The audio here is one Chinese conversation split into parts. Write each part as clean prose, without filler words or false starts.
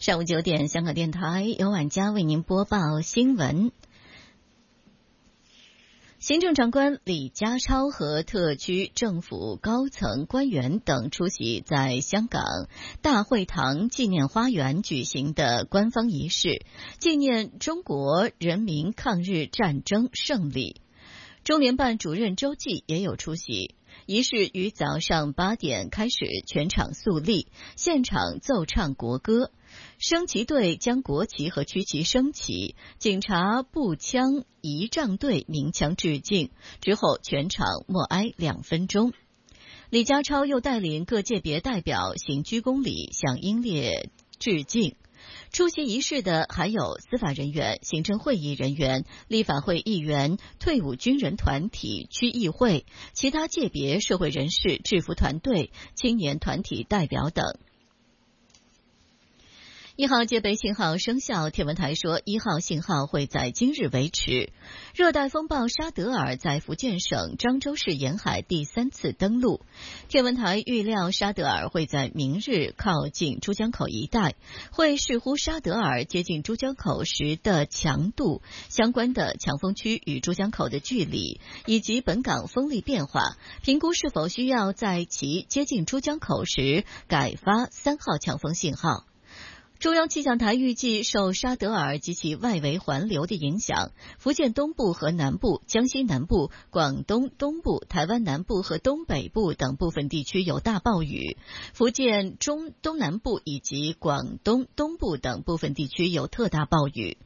上午9点，香港电台由晚佳为您播报新闻。行政长官李家超和特区政府高层官员等出席在香港大会堂纪念花园举行的官方仪式，纪念中国人民抗日战争胜利。中联办主任周济也有出席。仪式于早上8点开始，全场肃立，现场奏唱国歌。升旗队将国旗和区旗升起，警察步枪仪仗队鸣枪致敬，之后全场默哀2分钟。李家超又带领各界别代表行鞠躬礼，向英烈致敬。出席仪式的还有司法人员、行政会议人员、立法会议员、退伍军人团体、区议会、其他界别社会人士、制服团队、青年团体代表等。1号戒备信号生效，天文台说1号信号会在今日维持。热带风暴沙德尔在福建省漳州市沿海第3次登陆，天文台预料沙德尔会在明日靠近珠江口一带，会视乎沙德尔接近珠江口时的强度、相关的强风区与珠江口的距离，以及本港风力变化，评估是否需要在其接近珠江口时改发3号强风信号。中央气象台预计，受沙德尔及其外围环流的影响，福建东部和南部、江西南部、广东东部、台湾南部和东北部等部分地区有大暴雨，福建东南部以及广东东部等部分地区有特大暴雨。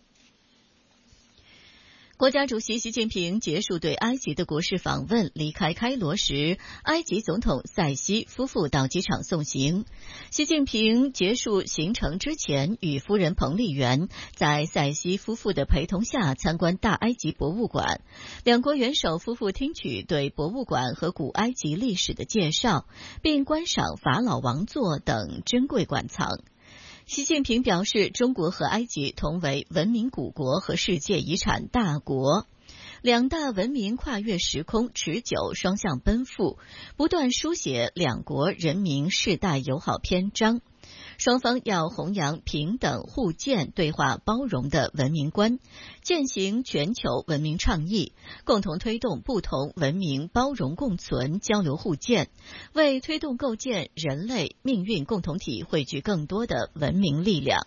国家主席习近平结束对埃及的国事访问，离开开罗时，埃及总统塞西夫妇到机场送行。习近平结束行程之前，与夫人彭丽媛在塞西夫妇的陪同下参观大埃及博物馆，两国元首夫妇听取对博物馆和古埃及历史的介绍，并观赏法老王座等珍贵馆藏。习近平表示，中国和埃及同为文明古国和世界遗产大国，两大文明跨越时空，持久双向奔赴，不断书写两国人民世代友好篇章。双方要弘扬平等互鉴、对话包容的文明观，践行全球文明倡议，共同推动不同文明包容共存、交流互鉴，为推动构建人类命运共同体汇聚更多的文明力量。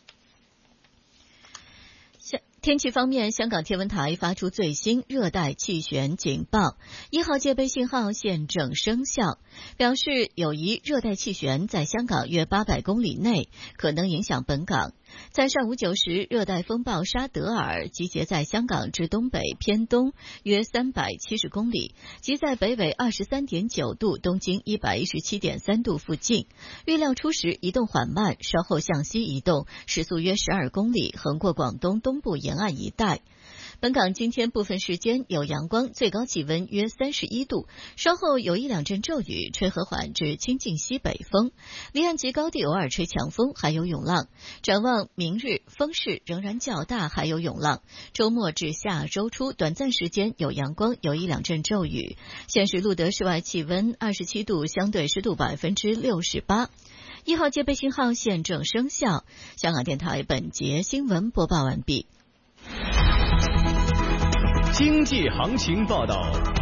天气方面，香港天文台发出最新热带气旋警报，1号戒备信号现正生效，表示有一热带气旋在香港约800公里内，可能影响本港。在上午9时，热带风暴沙德尔集结在香港至东北偏东约370公里，即在北纬23.9度、东经117.3度附近。预料初时移动缓慢，稍后向西移动，时速约12公里，横过广东东部沿岸一带。本港今天部分时间有阳光，最高气温约31度，稍后有1-2阵骤雨，吹和缓至清劲西北风，离岸及高地偶尔吹强风，还有涌浪。展望明日风势仍然较大，还有涌浪。周末至下周初短暂时间有阳光，有1-2阵骤雨。现时录得室外气温27度，相对湿度68%。1号戒备信号现正生效。香港电台本节新闻播报完毕。 经济行情报道。